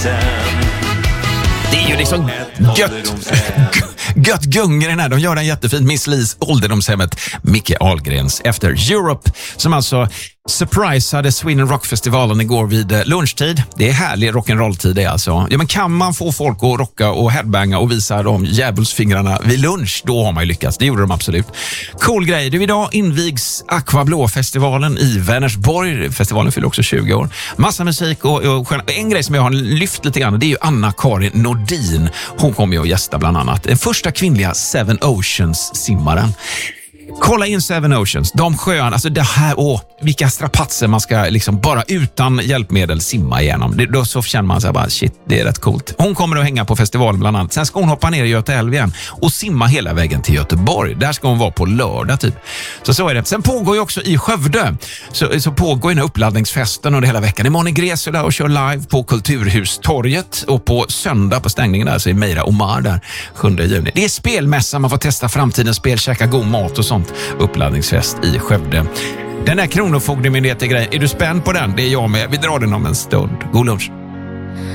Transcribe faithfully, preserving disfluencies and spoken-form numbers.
Det är ju liksom gött, gött gung i den här. De gör den jättefint. Miss Lis ålderdomshemmet Micke Ahlgrens efter Europe, som alltså surprisade Sweden Rock-festivalen igår vid lunchtid. Det är härlig rock'n'roll-tid det alltså. Ja, men kan man få folk att rocka och headbanga och visa de djävulsfingrarna vid lunch, då har man ju lyckats. Det gjorde de absolut. Cool grej. Du, idag invigs Aquablå-festivalen i Vänersborg. Festivalen fyller också tjugo år. Massa musik och, och en grej som jag har lyft lite grann, det är ju Anna-Karin Nordin. Hon kommer ju att gästa bland annat den första kvinnliga Seven Oceans-simmaren. Kolla in Seven Oceans, de sjöarna, alltså det här, åh, vilka strapatser man ska liksom bara utan hjälpmedel simma igenom. Det, då så känner man sig bara, shit, det är rätt coolt. Hon kommer att hänga på festivalen bland annat. Sen ska hon hoppa ner i Göta älv igen och simma hela vägen till Göteborg. Där ska hon vara på lördag typ. Så så är det. Sen pågår ju också i Skövde, så, så pågår ju den här uppladdningsfesten under hela veckan. Imorgon är Gresö där och kör live på Kulturhustorget, och på söndag på stängningen där så är Meira Omar där sjunde juni. Det är spelmässa, man får testa framtidens spel, käka god mat och sånt. Uppladdningsfest i Skövde. Den där kronofogdemyndigheten-grejen, är du spänd på den? Det är jag med. Vi drar den om en stund. God lunch.